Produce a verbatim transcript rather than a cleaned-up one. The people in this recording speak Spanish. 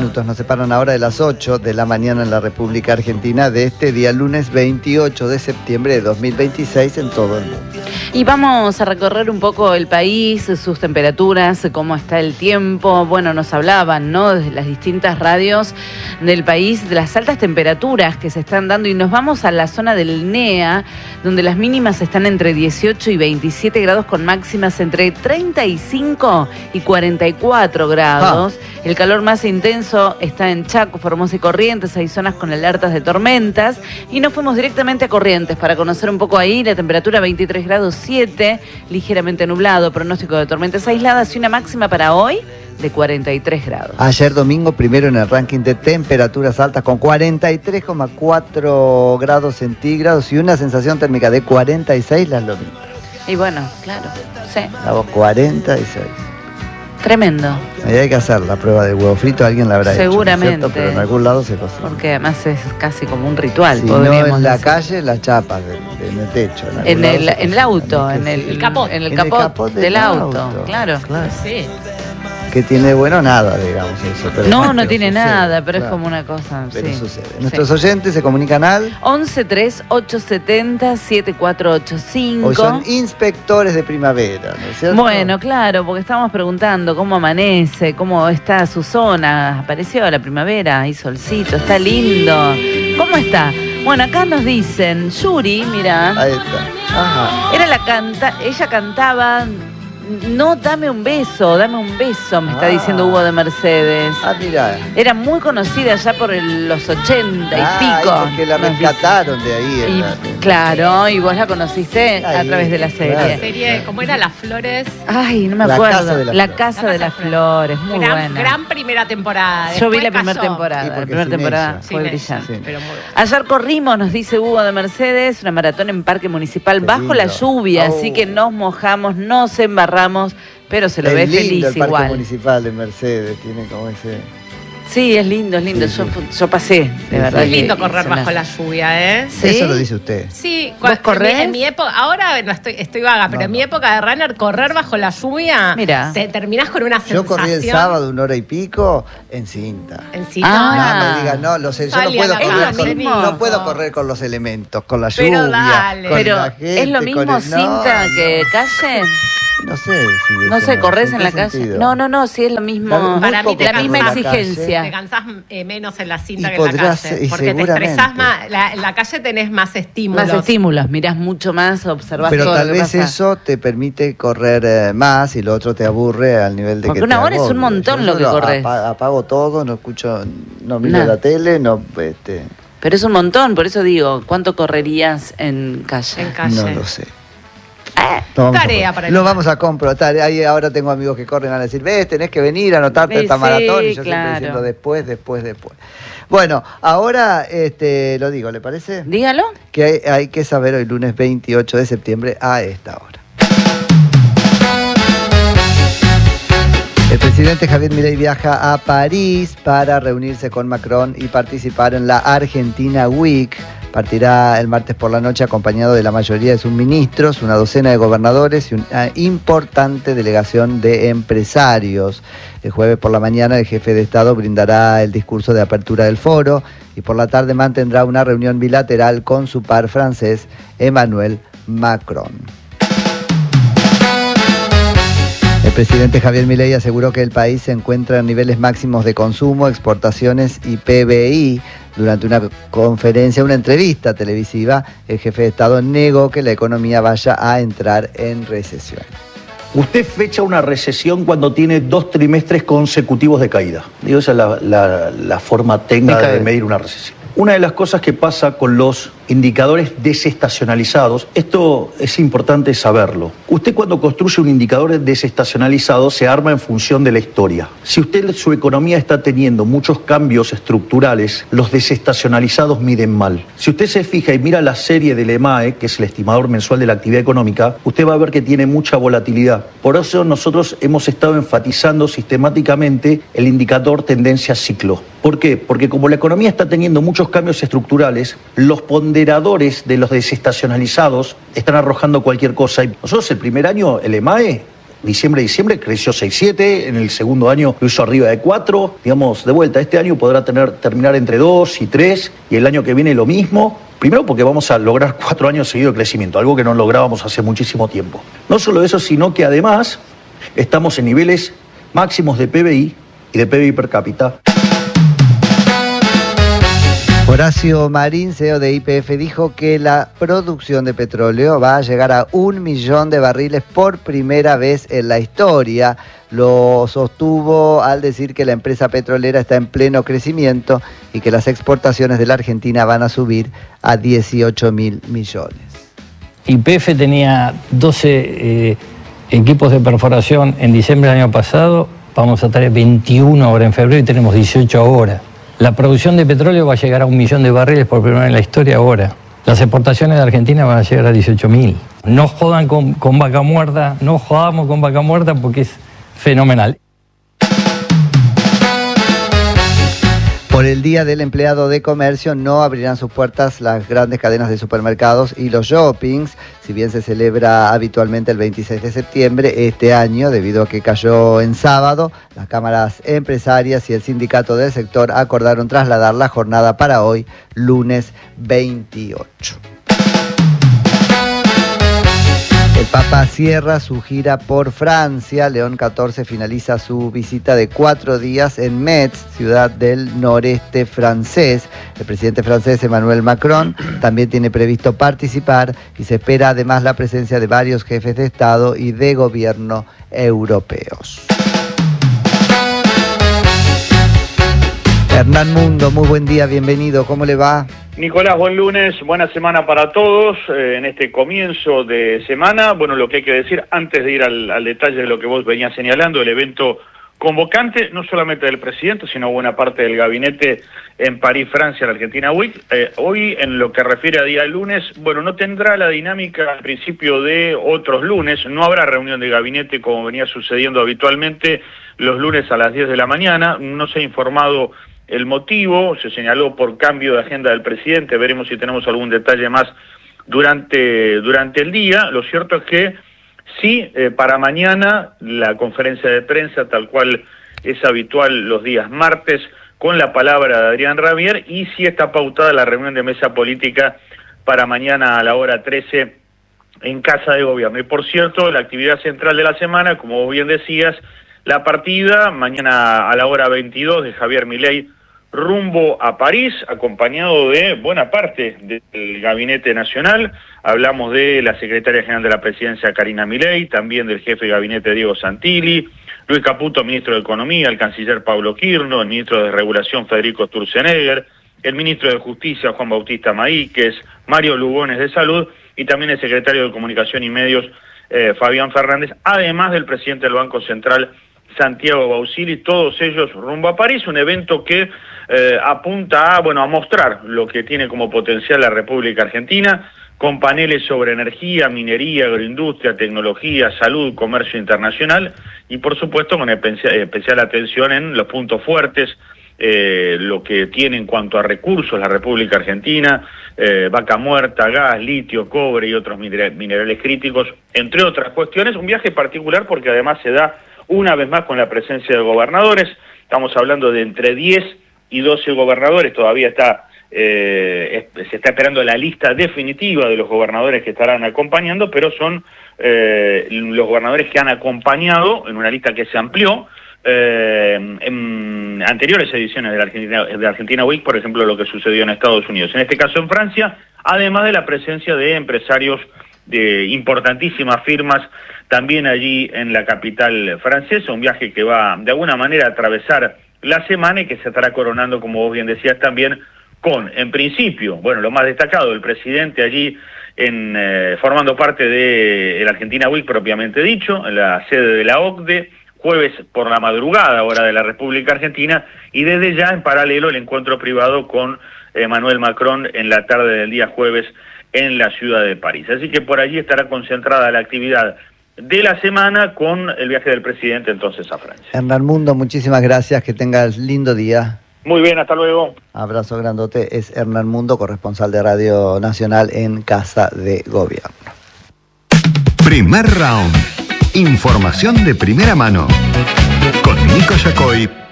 minutos nos separan ahora de las ocho de la mañana en la República Argentina de este día lunes veintiocho de septiembre de dos mil veintiséis en todo el mundo. Y vamos a recorrer un poco el país, sus temperaturas, cómo está el tiempo. Bueno, nos hablaban, ¿no?, desde las distintas radios del país, de las altas temperaturas que se están dando. Y nos vamos a la zona del N E A, donde las mínimas están entre dieciocho y veintisiete grados, con máximas entre treinta y cinco y cuarenta y cuatro grados. Ah. El calor más intenso está en Chaco, Formosa y Corrientes. Hay zonas con alertas de tormentas. Y nos fuimos directamente a Corrientes para conocer un poco ahí. La temperatura veintitrés grados siete, ligeramente nublado, pronóstico de tormentas aisladas y una máxima para hoy de cuarenta y tres grados. Ayer domingo, primero en el ranking de temperaturas altas con cuarenta y tres coma cuatro grados centígrados y una sensación térmica de cuarenta y seis, las Lomitas. Y bueno, claro, sí. Estamos cuarenta y seis. Tremendo. Ahí hay que hacer la prueba del huevo frito, alguien la habrá Seguramente, hecho, ¿no es cierto? Pero en algún lado se cocina. Porque además es casi como un ritual. Si no en la decir. calle, las chapas de, de, en el techo. En, en el, en el auto, en el, el capot. En el capot, en el capot del, del auto. auto. Claro, claro. Sí. Que tiene bueno nada, digamos eso. Pero no, más, no tiene sucede, nada, pero claro. es como una cosa. Pero sí. sucede. Nuestros sí. oyentes se comunican al once tres ocho siete cero siete cuatro ocho cinco. Hoy son inspectores de primavera, ¿no es cierto? Bueno, claro, porque estamos preguntando cómo amanece, cómo está su zona. Apareció la primavera, hay solcito, está lindo. ¿Cómo está? Bueno, acá nos dicen, Yuri, mira. Ahí está. Ajá. Era la canta, ella cantaba. No, dame un beso, dame un beso, me está ah. diciendo Hugo de Mercedes. Ah, mira. Era muy conocida ya por el, los ochenta y ah, pico. Porque la rescataron de ahí. Y, la, claro, y vos la conociste ahí, a través de la serie. Claro. La serie, ¿cómo era? Las Flores. Ay, no me la acuerdo. Casa de la, la Flor. Casa de las Flores, muy gran, buena. Gran primera temporada. Yo Después vi la primera cayó. temporada. La primera temporada ella. fue Sin brillante. ella, pero muy buena. Ayer corrimos, nos dice Hugo de Mercedes, una maratón en Parque Municipal Qué bajo lindo. la lluvia, oh. así que nos mojamos, nos embarramos. Pero se lo es ve lindo feliz el Parque igual. Municipal de Mercedes, tiene como ese... Sí, es lindo, es lindo. Sí, yo, sí. yo pasé, de sí, verdad. Es lindo que, correr bajo la... la lluvia, ¿eh? ¿Sí? Eso lo dice usted. Sí. ¿Vos corrés? En mi, en mi época, ahora no estoy, estoy vaga, no, pero en no. mi época de runner, correr bajo la lluvia, mira, te terminás con una sensación. Yo corrí el sábado una hora y pico en cinta. ¿En cinta? Ah. No, no diga, no, los, yo no puedo, correr con, no puedo correr con los elementos, con la lluvia, pero dale. con pero la gente, ¿es lo mismo con el... cinta no, que no. calle? No sé si no sé, corres en la calle. Sentido. No, no, no, sí es lo mismo. Para mí te la misma exigencia. Te cansás eh, menos en la cinta y que en la calle. Ser, porque te estresás más. La, en la calle tenés más estímulos. Más estímulos, mirás mucho más, observás pero todo. Pero tal lo que vez pasa. eso te permite correr eh, más y lo otro te aburre al nivel de porque que una te hora es un montón Yo lo que corres. Apago, apago todo, no escucho, no miro la tele, no... Este... Pero es un montón, por eso digo, ¿cuánto correrías en calle? En calle. No lo sé. No tarea para Lo vamos a comprobar. Ahí ahora tengo amigos que corren a decir, ves, tenés que venir a anotarte sí, esta maratón. Y yo claro. siempre diciendo después, después, después. Bueno, ahora este, lo digo, ¿le parece? Dígalo. Que hay, hay que saber hoy lunes veintiocho de septiembre a esta hora. El presidente Javier Milei viaja a París para reunirse con Macron y participar en la Argentina Week. Partirá el martes por la noche acompañado de la mayoría de sus ministros, una docena de gobernadores y una importante delegación de empresarios. El jueves por la mañana el jefe de Estado brindará el discurso de apertura del foro y por la tarde mantendrá una reunión bilateral con su par francés Emmanuel Macron. El presidente Javier Milei aseguró que el país se encuentra en niveles máximos de consumo, exportaciones y P B I. Durante una conferencia, una entrevista televisiva, el jefe de Estado negó que la economía vaya a entrar en recesión. Usted fecha una recesión cuando tiene dos trimestres consecutivos de caída. Digo, esa es la, la, la forma técnica de medir una recesión. Una de las cosas que pasa con los indicadores desestacionalizados, esto es importante saberlo. Usted cuando construye un indicador desestacionalizado se arma en función de la historia. Si usted, su economía está teniendo muchos cambios estructurales, los desestacionalizados miden mal. Si usted se fija y mira la serie del E M A E, que es el estimador mensual de la actividad económica, usted va a ver que tiene mucha volatilidad. Por eso nosotros hemos estado enfatizando sistemáticamente el indicador tendencia ciclo. ¿Por qué? Porque como la economía está teniendo muchos cambios estructurales, los ponderadores de los desestacionalizados están arrojando cualquier cosa. Y nosotros el primer año, el E M A E, diciembre, diciembre, creció seis coma siete, en el segundo año lo hizo arriba de cuatro, digamos, de vuelta, este año podrá tener, terminar entre dos y tres, y el año que viene lo mismo. Primero porque vamos a lograr cuatro años seguidos de crecimiento, algo que no lográbamos hace muchísimo tiempo. No solo eso, sino que además estamos en niveles máximos de P B I y de P B I per cápita. Horacio Marín, C E O de Y P F, dijo que la producción de petróleo va a llegar a un millón de barriles por primera vez en la historia. Lo sostuvo al decir que la empresa petrolera está en pleno crecimiento y que las exportaciones de la Argentina van a subir a dieciocho mil millones. Y P F tenía doce eh, equipos de perforación en diciembre del año pasado, vamos a tener veintiuno ahora en febrero y tenemos dieciocho ahora. La producción de petróleo va a llegar a un millón de barriles por primera vez en la historia ahora. Las exportaciones de Argentina van a llegar a dieciocho mil. No jodan con, con vaca muerta, no jodamos con vaca muerta porque es fenomenal. Por el Día del Empleado de Comercio no abrirán sus puertas las grandes cadenas de supermercados y los shoppings. Si bien se celebra habitualmente el veintiséis de septiembre, este año, debido a que cayó en sábado, las cámaras empresarias y el sindicato del sector acordaron trasladar la jornada para hoy, lunes veintiocho. El Papa cierra su gira por Francia. León catorce finaliza su visita de cuatro días en Metz, ciudad del noreste francés. El presidente francés Emmanuel Macron también tiene previsto participar y se espera además la presencia de varios jefes de Estado y de gobierno europeos. Hernán Mundo, muy buen día, bienvenido, ¿cómo le va? Nicolás, buen lunes, buena semana para todos eh, en este comienzo de semana. Bueno, lo que hay que decir, antes de ir al, al detalle de lo que vos venías señalando, el evento convocante, no solamente del presidente, sino buena parte del gabinete en París, Francia, la Argentina Week. Eh, hoy, en lo que refiere a día lunes, bueno, no tendrá la dinámica al principio de otros lunes, no habrá reunión de gabinete como venía sucediendo habitualmente los lunes a las diez de la mañana, no se ha informado el motivo, se señaló por cambio de agenda del presidente, veremos si tenemos algún detalle más durante, durante el día. Lo cierto es que sí, eh, para mañana la conferencia de prensa, tal cual es habitual los días martes, con la palabra de Adrián Rabier, y sí está pautada la reunión de mesa política para mañana a la hora trece en Casa de Gobierno. Y por cierto, la actividad central de la semana, como vos bien decías, la partida mañana a la hora veintidós de Javier Milei rumbo a París, acompañado de buena parte del Gabinete Nacional. Hablamos de la Secretaria General de la Presidencia, Karina Milei, también del Jefe de Gabinete, Diego Santilli, Luis Caputo, Ministro de Economía, el Canciller Pablo Quirno, el Ministro de Regulación, Federico Sturzenegger, el Ministro de Justicia, Juan Bautista Maíquez, Mario Lugones de Salud, y también el Secretario de Comunicación y Medios, eh, Fabián Fernández, además del Presidente del Banco Central, Santiago Bausili, todos ellos rumbo a París, un evento que eh, apunta a, bueno, a mostrar lo que tiene como potencial la República Argentina, con paneles sobre energía, minería, agroindustria, tecnología, salud, comercio internacional, y por supuesto con especial, especial atención en los puntos fuertes, eh, lo que tiene en cuanto a recursos la República Argentina, eh, vaca muerta, gas, litio, cobre y otros minerales críticos, entre otras cuestiones. Un viaje particular porque además se da una vez más con la presencia de gobernadores. Estamos hablando de entre diez y doce gobernadores, todavía está eh, se está esperando la lista definitiva de los gobernadores que estarán acompañando, pero son eh, los gobernadores que han acompañado en una lista que se amplió eh, en anteriores ediciones de la Argentina, de Argentina Week, por ejemplo, lo que sucedió en Estados Unidos. En este caso en Francia, además de la presencia de empresarios de importantísimas firmas también allí en la capital francesa, un viaje que va de alguna manera a atravesar la semana y que se estará coronando, como vos bien decías, también con, en principio, bueno, lo más destacado, el presidente allí en eh, formando parte de la Argentina Week propiamente dicho, en la sede de la O C D E, jueves por la madrugada, hora de la República Argentina, y desde ya en paralelo el encuentro privado con Emmanuel Macron en la tarde del día jueves en la ciudad de París. Así que por allí estará concentrada la actividad de la semana con el viaje del presidente entonces a Francia. Hernán Mundo, muchísimas gracias, que tengas lindo día. Muy bien, hasta luego. Abrazo grandote, es Hernán Mundo, corresponsal de Radio Nacional en Casa de Gobierno. Primer round. Información de primera mano. Con Nico Yacoy